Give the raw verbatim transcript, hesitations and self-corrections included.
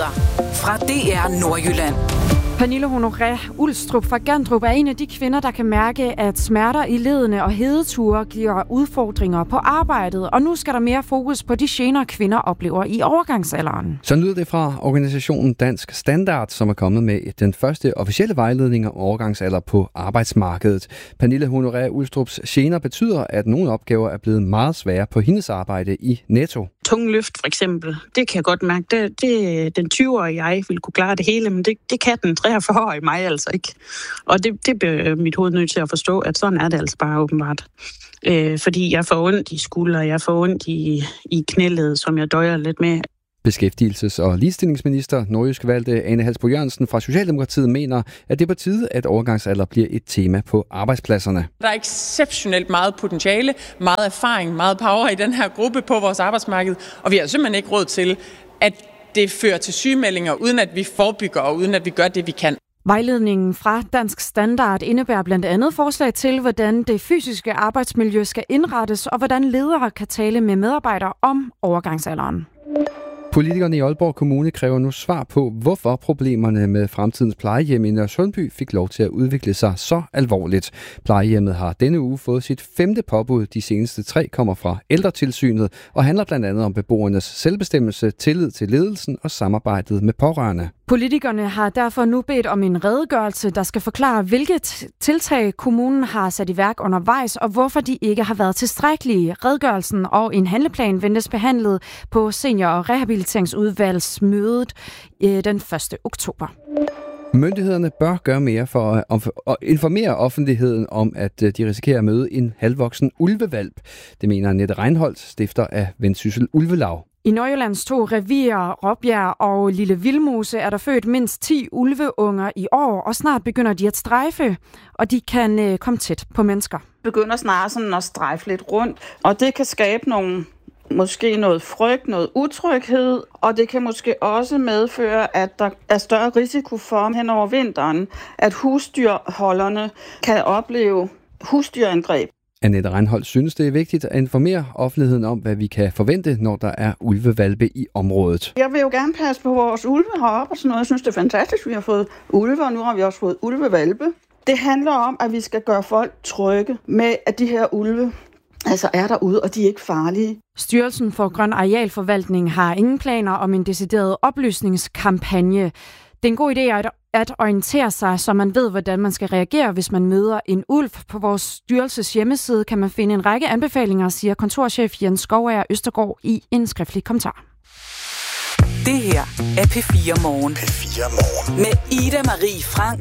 Nyheder fra D R Nordjylland. Pernille Honoré Ulstrup fra Gandrup er en af de kvinder, der kan mærke, at smerter i ledene og hedeture giver udfordringer på arbejdet. Og nu skal der mere fokus på de gener, kvinder oplever i overgangsalderen. Så lyder det fra organisationen Dansk Standard, som er kommet med den første officielle vejledning om overgangsalder på arbejdsmarkedet. Pernille Honoré Ulstrups gener betyder, at nogle opgaver er blevet meget svære på hendes arbejde i Netto. Tunge løft for eksempel, det kan jeg godt mærke. Det, det, den tyve-årige jeg ville kunne klare det hele, men det, det kan den treogfyrre-årige mig altså ikke. Og det, det bliver mit hoved nødt til at forstå, at sådan er det altså bare åbenbart. Øh, fordi jeg får ondt i skulder, jeg får ondt i, i knæledet, som jeg døjer lidt med. Beskæftigelses- og ligestillingsminister nordjysk valgte Ane Halsboe Jørgensen fra Socialdemokratiet mener, at det er på tide, at overgangsalder bliver et tema på arbejdspladserne. Der er exceptionelt meget potentiale, meget erfaring, meget power i den her gruppe på vores arbejdsmarked, og vi har simpelthen ikke råd til, at det fører til sygemeldinger, uden at vi forebygger og uden at vi gør det, vi kan. Vejledningen fra Dansk Standard indebærer blandt andet forslag til, hvordan det fysiske arbejdsmiljø skal indrettes, og hvordan ledere kan tale med medarbejdere om overgangsalderen. Politikerne i Aalborg Kommune kræver nu svar på, hvorfor problemerne med fremtidens plejehjem i Nørresundby fik lov til at udvikle sig så alvorligt. Plejehjemmet har denne uge fået sit femte påbud. De seneste tre kommer fra Ældretilsynet og handler blandt andet om beboernes selvbestemmelse, tillid til ledelsen og samarbejdet med pårørende. Politikerne har derfor nu bedt om en redegørelse, der skal forklare, hvilke tiltag kommunen har sat i værk undervejs, og hvorfor de ikke har været tilstrækkelige. Redegørelsen og en handleplan ventes behandlet på senior- og rehabiliteringsudvalgsmødet den første oktober. Myndighederne bør gøre mere for at informere offentligheden om, at de risikerer at møde en halvvoksen ulvevalp. Det mener Annette Reinholdt, stifter af Vendsyssel Ulvelaug. I Nordjyllands to revier, Råbjerg og Lille Vildmose, er der født mindst ti ulveunger i år, og snart begynder de at strejfe, og de kan øh, komme tæt på mennesker. Begynder snart sådan at strejfe lidt rundt, og det kan skabe nogle, måske noget frygt, noget utryghed, og det kan måske også medføre, at der er større risiko for hen over vinteren, at husdyrholderne kan opleve husdyrangreb. Annette Reinholdt synes, det er vigtigt at informere offentligheden om, hvad vi kan forvente, når der er ulvevalpe i området. Jeg vil jo gerne passe på vores ulve heroppe og sådan noget. Jeg synes, det er fantastisk, vi har fået ulve, og nu har vi også fået ulvevalpe. Det handler om, at vi skal gøre folk trygge med, at de her ulve altså er derude, og de er ikke farlige. Styrelsen for Grøn Arealforvaltning har ingen planer om en decideret oplysningskampagne. Det er en god idé at orientere sig, så man ved, hvordan man skal reagere, hvis man møder en ulv. På vores styrelses hjemmeside kan man finde en række anbefalinger, siger kontorchef Jens Skovager Østergaard i en skriftlig kommentar. Det her er P fire Morgen. P fire Morgen. Med Ida Marie Frank